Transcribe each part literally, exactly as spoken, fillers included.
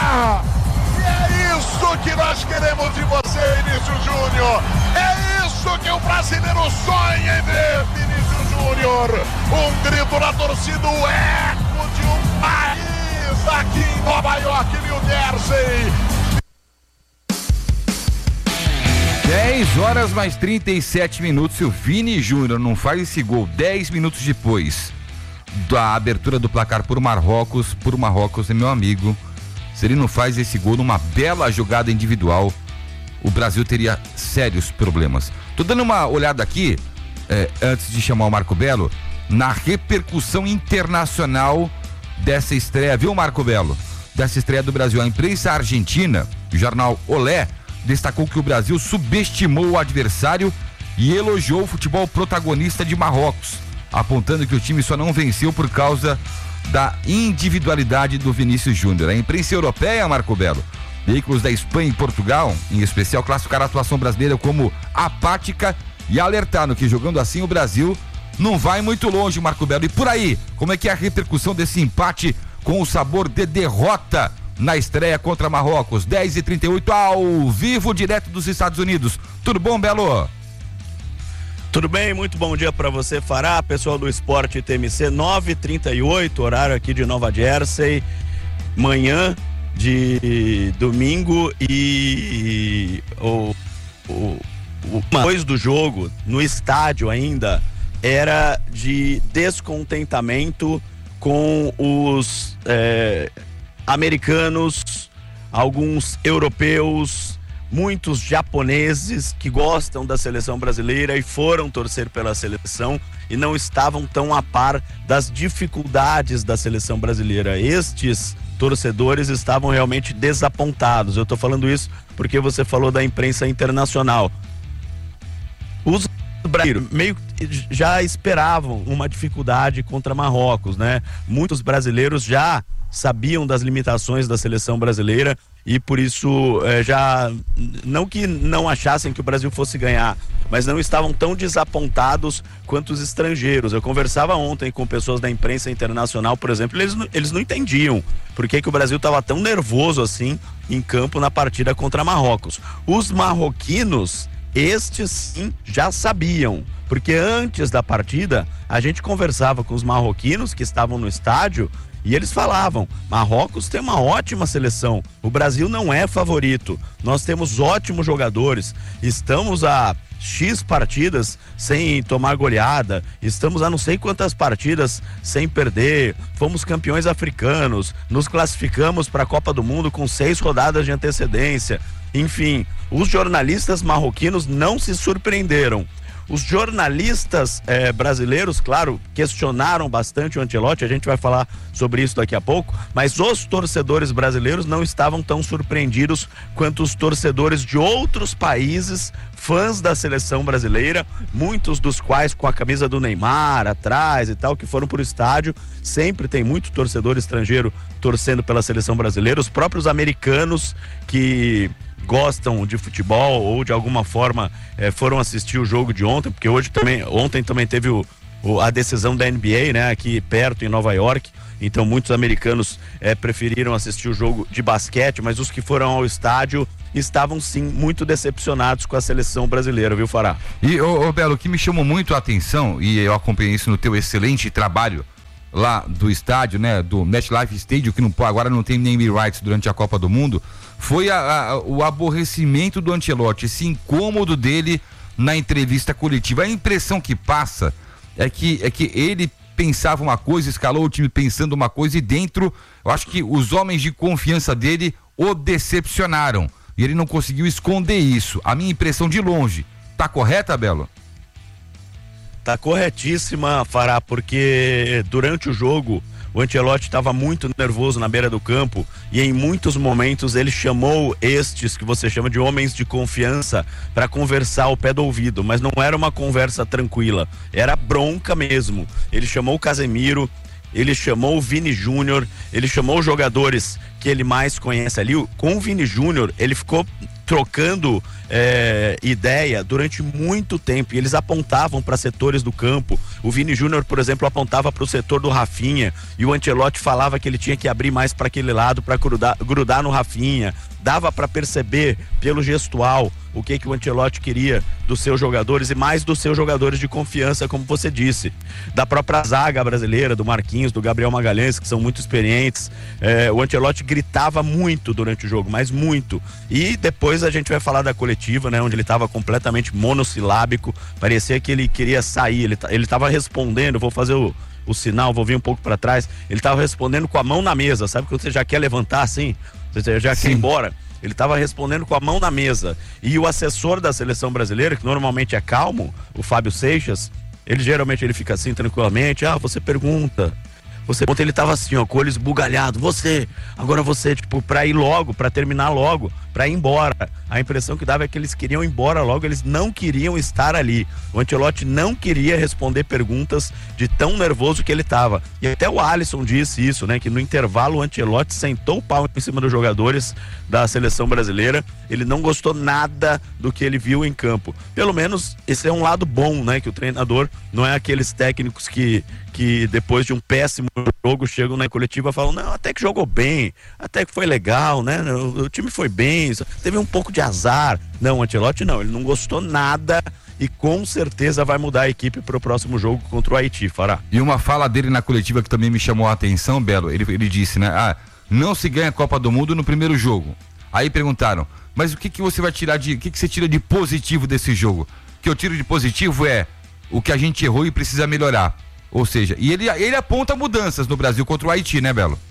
garra. E é isso que nós queremos de você, Vinícius Júnior. É isso que o brasileiro sonha em ver, Vinícius Júnior. Um grito na torcida, o eco de um país aqui em Nova York, New Jersey. dez horas mais trinta e sete minutos. Se o Vini Júnior não faz esse gol dez minutos depois da abertura do placar por Marrocos, por Marrocos, meu amigo, se ele não faz esse gol numa bela jogada individual, o Brasil teria sérios problemas. Tô dando uma olhada aqui, eh, antes de chamar o Marco Belo, na repercussão internacional dessa estreia, viu, Marco Belo? Dessa estreia do Brasil. A imprensa argentina, o jornal Olé, destacou que o Brasil subestimou o adversário e elogiou o futebol protagonista de Marrocos, apontando que o time só não venceu por causa da individualidade do Vinícius Júnior. A imprensa europeia, Marco Belo, veículos da Espanha e Portugal, em especial, classificaram a atuação brasileira como apática e alertaram que jogando assim o Brasil não vai muito longe, Marco Belo. E por aí, como é que é a repercussão desse empate com o sabor de derrota na estreia contra Marrocos? Dez e trinta e oito, ao vivo, direto dos Estados Unidos. Tudo bom, Belo? Tudo bem, muito bom dia para você, Fará, pessoal do Esporte T M C. Nove e trinta e oito, horário aqui de Nova Jersey, manhã de domingo. E o, o, o depois do jogo, no estádio ainda, era de descontentamento com os é, americanos, alguns europeus, muitos japoneses que gostam da seleção brasileira e foram torcer pela seleção e não estavam tão a par das dificuldades da seleção brasileira. Estes torcedores estavam realmente desapontados. Eu estou falando isso porque você falou da imprensa internacional. Os brasileiros meio que já esperavam uma dificuldade contra Marrocos, né? Muitos brasileiros já sabiam das limitações da seleção brasileira e por isso eh, já, não que não achassem que o Brasil fosse ganhar, mas não estavam tão desapontados quanto os estrangeiros. Eu conversava ontem com pessoas da imprensa internacional, por exemplo, eles, eles não entendiam por que, que o Brasil estava tão nervoso assim em campo na partida contra Marrocos. Os marroquinos, estes sim, já sabiam, porque antes da partida a gente conversava com os marroquinos que estavam no estádio e eles falavam: Marrocos tem uma ótima seleção, o Brasil não é favorito, nós temos ótimos jogadores, estamos a X partidas sem tomar goleada, estamos a não sei quantas partidas sem perder, fomos campeões africanos, nos classificamos para a Copa do Mundo com seis rodadas de antecedência. Enfim, os jornalistas marroquinos não se surpreenderam. Os jornalistas eh, brasileiros, claro, questionaram bastante o Ancelotti, a gente vai falar sobre isso daqui a pouco, mas os torcedores brasileiros não estavam tão surpreendidos quanto os torcedores de outros países, fãs da seleção brasileira, muitos dos quais com a camisa do Neymar atrás e tal, que foram pro estádio. Sempre tem muito torcedor estrangeiro torcendo pela seleção brasileira, os próprios americanos que gostam de futebol ou de alguma forma eh, foram assistir o jogo de ontem, porque hoje também, ontem também teve o, o, a decisão da N B A, né, aqui perto em Nova York, então muitos americanos eh, preferiram assistir o jogo de basquete, mas os que foram ao estádio estavam sim muito decepcionados com a seleção brasileira, viu, Fará? E, ô, ô Belo, o que me chamou muito a atenção, e eu acompanhei isso no teu excelente trabalho lá do estádio, né, do MetLife Stadium, que não, agora não tem name rights durante a Copa do Mundo, foi a, a, o aborrecimento do Ancelotti, esse incômodo dele na entrevista coletiva. A impressão que passa é que, é que ele pensava uma coisa, escalou o time pensando uma coisa e dentro, eu acho que os homens de confiança dele o decepcionaram e ele não conseguiu esconder isso. A minha impressão de longe. Tá correta, Belo? Tá corretíssima, Fará, porque durante o jogo o Ancelotti estava muito nervoso na beira do campo e em muitos momentos ele chamou estes que você chama de homens de confiança para conversar ao pé do ouvido, mas não era uma conversa tranquila, era bronca mesmo. Ele chamou o Casemiro, ele chamou o Vini Júnior, ele chamou os jogadores que ele mais conhece ali. Com o Vini Júnior ele ficou trocando é, ideia durante muito tempo, e eles apontavam para setores do campo. O Vini Júnior, por exemplo, apontava para o setor do Rafinha, e o Ancelotti falava que ele tinha que abrir mais para aquele lado para grudar, grudar no Rafinha. Dava para perceber pelo gestual o que que o Ancelotti queria dos seus jogadores, e mais dos seus jogadores de confiança, como você disse, da própria zaga brasileira, do Marquinhos, do Gabriel Magalhães, que são muito experientes. É, o Ancelotti gritava muito durante o jogo, mas muito. E depois a gente vai falar da coletiva, né, onde ele estava completamente monossilábico, parecia que ele queria sair, ele ele estava respondendo, vou fazer o o sinal, vou vir um pouco para trás, ele estava respondendo com a mão na mesa, sabe quando você já quer levantar assim, você já Sim. quer ir embora? Ele estava respondendo com a mão na mesa. E o assessor da seleção brasileira, que normalmente é calmo, o Fábio Seixas, ele geralmente ele fica assim tranquilamente, ah, você pergunta, você pergunta, ele estava assim, ó, com o olho esbugalhado, você, agora você, tipo, pra ir logo, pra terminar logo, pra ir embora. A impressão que dava é que eles queriam ir embora logo, eles não queriam estar ali. O Ancelotti não queria responder perguntas de tão nervoso que ele estava. E até o Alisson disse isso, né, que no intervalo o Ancelotti sentou o pau em cima dos jogadores da seleção brasileira. Ele não gostou nada do que ele viu em campo. Pelo menos esse é um lado bom, né, que o treinador não é aqueles técnicos que, que depois de um péssimo jogo chegam na coletiva e falam, não, até que jogou bem, até que foi legal, né, o, o time foi bem, teve um pouco de azar. Não, o Ancelotti não, ele não gostou nada e com certeza vai mudar a equipe para o próximo jogo contra o Haiti, Fará. E uma fala dele na coletiva que também me chamou a atenção, Belo, ele, ele disse, né, ah, não se ganha a Copa do Mundo no primeiro jogo. Aí perguntaram, mas o que que você vai tirar de, o que que você tira de positivo desse jogo? O que eu tiro de positivo é o que a gente errou e precisa melhorar. Ou seja, e ele, ele aponta mudanças no Brasil contra o Haiti, né, Belo?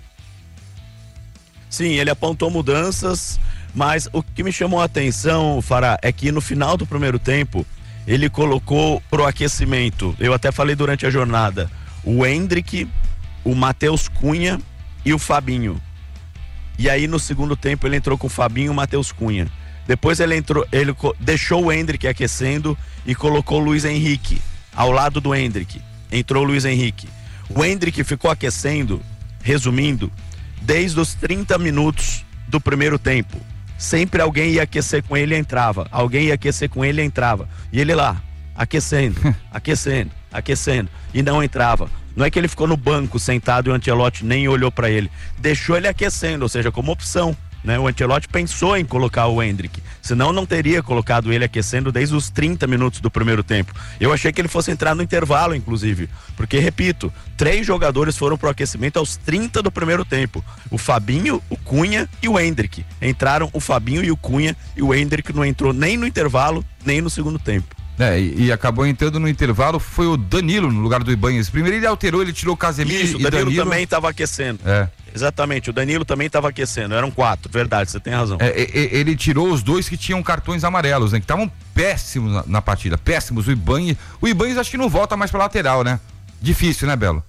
Sim, ele apontou mudanças, mas o que me chamou a atenção, Fará, é que no final do primeiro tempo, ele colocou pro aquecimento, eu até falei durante a jornada, o Endrick, o Matheus Cunha e o Fabinho. E aí no segundo tempo ele entrou com o Fabinho e o Matheus Cunha. Depois ele entrou, ele deixou o Endrick aquecendo e colocou o Luiz Henrique ao lado do Endrick. Entrou o Luiz Henrique. O Endrick ficou aquecendo, resumindo, desde os trinta minutos do primeiro tempo. Sempre alguém ia aquecer com ele e entrava. Alguém ia aquecer com ele e entrava. E ele lá, aquecendo, aquecendo, aquecendo. E não entrava. Não é que ele ficou no banco sentado e o Ancelotti nem olhou para ele. Deixou ele aquecendo, ou seja, como opção. Né? O Ancelotti pensou em colocar o Endrick, senão não teria colocado ele aquecendo desde os trinta minutos do primeiro tempo. Eu achei que ele fosse entrar no intervalo, inclusive, porque, repito, três jogadores foram pro aquecimento aos trinta do primeiro tempo, o Fabinho, o Cunha e o Endrick. Entraram o Fabinho e o Cunha, e o Endrick não entrou nem no intervalo, nem no segundo tempo. É, e, e acabou entrando no intervalo, foi o Danilo no lugar do Ibanez. Primeiro ele alterou, ele tirou o Casemiro. Isso, e o Danilo, Danilo também estava aquecendo. É. Exatamente, o Danilo também estava aquecendo, eram quatro, verdade, você tem razão. É, é, ele tirou os dois que tinham cartões amarelos, né, que estavam péssimos na, na partida, péssimos. O Ibanez, o Ibanez acho que não volta mais pra lateral, né? Difícil, né, Belo?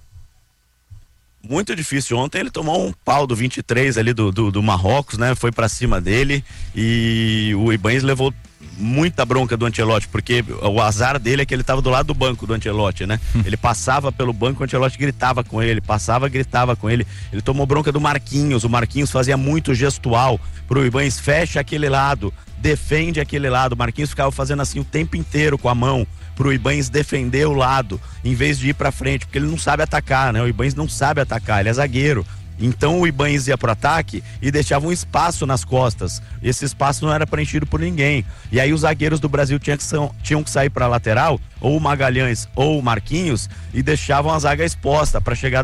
Muito difícil. Ontem ele tomou um pau do vinte e três ali do, do, do Marrocos, né? Foi pra cima dele e o Ibanez levou muita bronca do Ancelotti, porque o azar dele é que ele estava do lado do banco do Ancelotti, né? Ele passava pelo banco, o Ancelotti gritava com ele, passava, gritava com ele. Ele tomou bronca do Marquinhos, o Marquinhos fazia muito gestual pro Ibanez, fecha aquele lado, defende aquele lado. O Marquinhos ficava fazendo assim o tempo inteiro com a mão pro Ibanez defender o lado, em vez de ir pra frente, porque ele não sabe atacar, né? O Ibanez não sabe atacar, ele é zagueiro. Então o Ibanez ia pro ataque e deixava um espaço nas costas. Esse espaço não era preenchido por ninguém. E aí os zagueiros do Brasil tinham que, são, tinham que sair pra lateral, ou o Magalhães ou o Marquinhos, e deixavam a zaga exposta para chegar